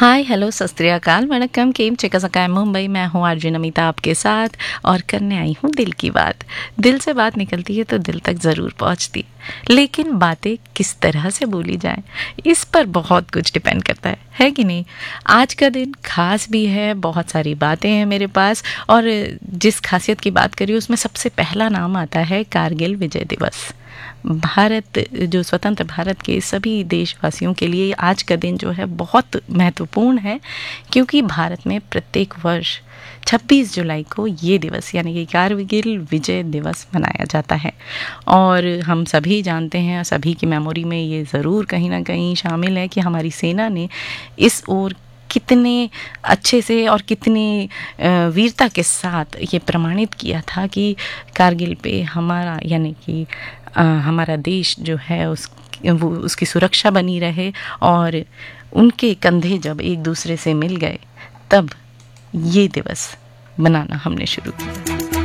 Hi hello सत श्री अकाल वणक्कम केम चिकित्सकाय मुंबई। मैं हूँ आरजे नमिता आपके साथ और करने आई हूँ दिल की बात। दिल से बात निकलती है तो दिल तक ज़रूर पहुँचती है, लेकिन बातें किस तरह से बोली जाएं इस पर बहुत कुछ डिपेंड करता है कि नहीं। आज का दिन खास भी है, बहुत सारी बातें हैं मेरे पास, और जिस खासियत की बात करी उसमें सबसे पहला नाम आता है कारगिल विजय दिवस। भारत, जो स्वतंत्र भारत के सभी देशवासियों के लिए आज का दिन जो है बहुत महत्वपूर्ण है, क्योंकि भारत में प्रत्येक वर्ष 26 जुलाई को ये दिवस यानी कि कारगिल विजय दिवस मनाया जाता है। और हम सभी जानते हैं, सभी की मेमोरी में ये ज़रूर कहीं ना कहीं शामिल है कि हमारी सेना ने इस ओर कितने अच्छे से और कितनी वीरता के साथ ये प्रमाणित किया था कि कारगिल पे हमारा यानी कि हमारा देश जो है उसकी सुरक्षा बनी रहे। और उनके कंधे जब एक दूसरे से मिल गए तब ये दिवस मनाना हमने शुरू किया।